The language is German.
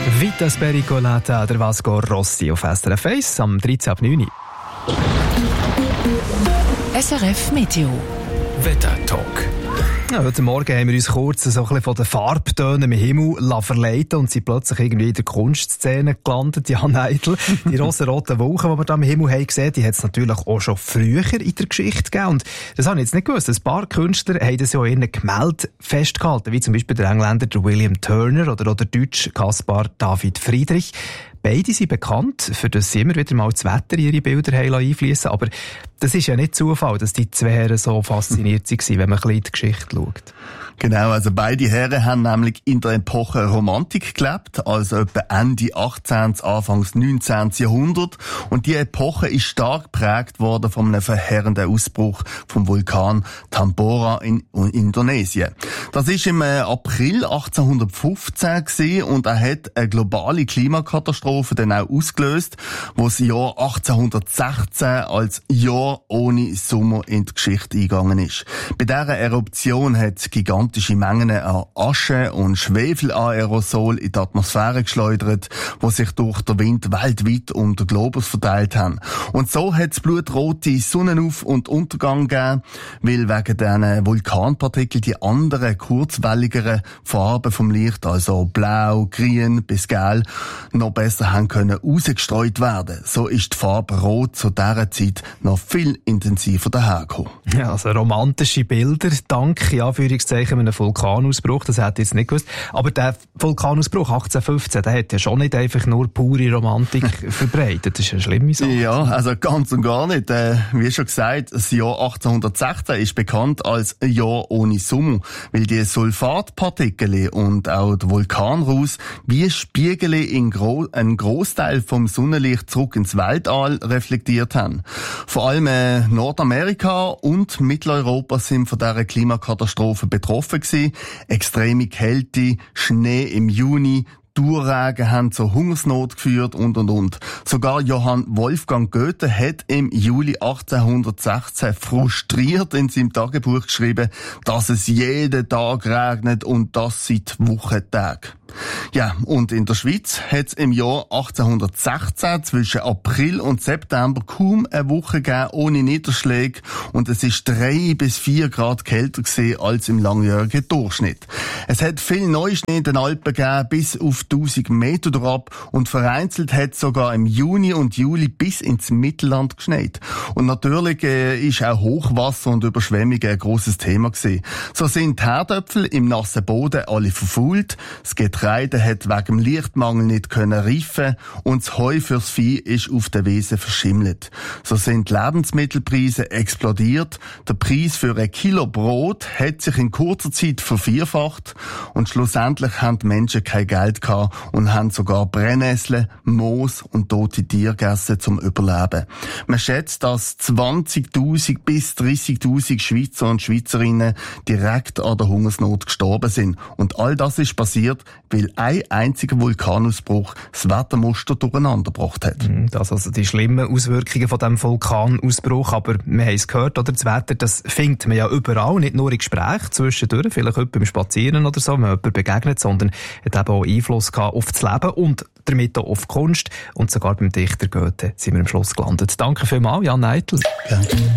Vitas Pericolata, der Vasco Rossi auf SRF 1 am 13.09. SRF Meteo. Wetter-Talk. Ja, heute Morgen haben wir uns kurz so ein bisschen von den Farbtönen im Himmel verleiten und sind plötzlich irgendwie in der Kunstszene gelandet. Ja, Neidl, die rosa-roten Wolken, die wir da im Himmel haben gesehen, die hat es natürlich auch schon früher in der Geschichte gegeben. Und das habe ich jetzt nicht gewusst. Ein paar Künstler haben das ja in ihren Gemälden festgehalten, wie zum Beispiel der Engländer der William Turner oder der Deutsche Caspar David Friedrich. Beide sind bekannt, für das sie immer wieder mal das Wetter in ihre Bilder einfließen. Aber das ist ja nicht Zufall, dass die zwei Herren so fasziniert waren, wenn man ein bisschen in die Geschichte schaut. Genau, also beide Herren haben nämlich in der Epoche Romantik gelebt, also etwa Ende 18., Anfangs 19. Jahrhundert. Und die Epoche ist stark geprägt worden von einem verheerenden Ausbruch vom Vulkan Tambora in Indonesien. Das ist im April 1815 gewesen und er hat eine globale Klimakatastrophe dann auch ausgelöst, wo das Jahr 1816 als Jahr ohne Sommer in die Geschichte eingegangen ist. Bei dieser Eruption hat gigantische Mengen an Asche und Schwefelaerosol in die Atmosphäre geschleudert, die sich durch den Wind weltweit um den Globus verteilt haben. Und so hat es blutrote Sonnenauf- und Untergang gegeben, weil wegen diesen Vulkanpartikeln die anderen kurzwelligeren Farben vom Licht, also blau, grün bis gelb, noch besser haben können rausgestreut werden. So ist die Farbe Rot zu dieser Zeit noch viel intensiver dahergekommen. Ja, also romantische Bilder, dank, in Anführungszeichen, einem Vulkanausbruch, das hätte ich jetzt nicht gewusst. Aber der Vulkanausbruch 1815, der hat ja schon nicht einfach nur pure Romantik verbreitet. Das ist eine schlimme Sache. Ja, also ganz und gar nicht. Wie schon gesagt, das Jahr 1816 ist bekannt als ein Jahr ohne Sommer, weil die Sulfatpartikel und auch der Vulkanruß wie Spiegel einen Großteil vom Sonnenlicht zurück ins Weltall reflektiert haben. Vor allem Nordamerika und Mitteleuropa sind von dieser Klimakatastrophe betroffen gewesen. Extreme Kälte, Schnee im Juni, Durchregen haben zur Hungersnot geführt und. Sogar Johann Wolfgang Goethe hat im Juli 1816 frustriert in seinem Tagebuch geschrieben, dass es jeden Tag regnet und das seit Wochentagen. Ja, und in der Schweiz hat es im Jahr 1816 zwischen April und September kaum eine Woche gegeben ohne Niederschläge und es ist 3 bis 4 Grad kälter gewesen als im langjährigen Durchschnitt. Es hat viel Neuschnee in den Alpen gegeben, bis auf 1000 Meter durchab und vereinzelt hat es sogar im Juni und Juli bis ins Mittelland geschneit. Und natürlich ist auch Hochwasser und Überschwemmungen ein grosses Thema gewesen. So sind die Herdöpfel im nassen Boden alle verfault, das Getreide hat wegen dem Lichtmangel nicht können reifen und das Heu fürs Vieh ist auf der Wiese verschimmelt. So sind die Lebensmittelpreise explodiert. Der Preis für ein Kilo Brot hat sich in kurzer Zeit vervierfacht und schlussendlich haben die Menschen kein Geld gehabt und haben sogar Brennnesseln, Moos und tote Tiere gegessen zum Überleben. Man schätzt, dass 20.000 bis 30.000 Schweizer und Schweizerinnen direkt an der Hungersnot gestorben sind. Und all das ist passiert, weil ein einziger Vulkanausbruch das Wettermuster durcheinander gebracht hat. Das also die schlimmen Auswirkungen von diesem Vulkanausbruch. Aber wir haben es gehört, oder? Das Wetter, das findet man ja überall, nicht nur in Gesprächen zwischendurch, vielleicht heute beim Spazieren oder so, wenn man jemandem begegnet, sondern hat eben auch Einfluss gehabt auf das Leben und damit auch auf die Kunst. Und sogar beim Dichter Goethe sind wir am Schluss gelandet. Danke vielmals, Jan Neidl. Gerne.